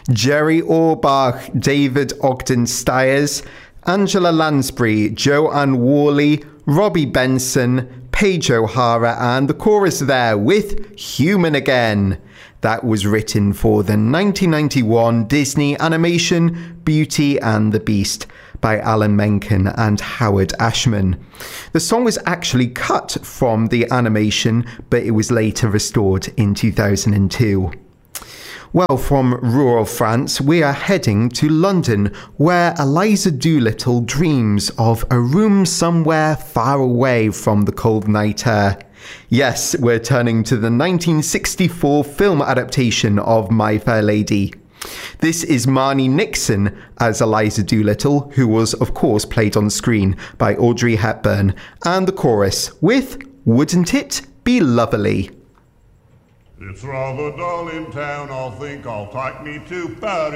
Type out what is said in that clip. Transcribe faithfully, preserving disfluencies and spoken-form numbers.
Jerry Orbach, David Ogden Stiers, Angela Lansbury, Joanne Worley, Robbie Benson, Paige O'Hara, and the chorus there with Human Again. That was written for the nineteen ninety-one Disney animation Beauty and the Beast by Alan Menken and Howard Ashman. The song was actually cut from the animation, but it was later restored in two thousand two. Well, from rural France, we are heading to London, where Eliza Doolittle dreams of a room somewhere far away from the cold night air. Yes, we're turning to the nineteen sixty-four film adaptation of My Fair Lady. This is Marni Nixon as Eliza Doolittle, who was, of course, played on screen by Audrey Hepburn, and the chorus with Wouldn't It Be Lovely? It's rather dull in town, I'll think I'll take me to Paris.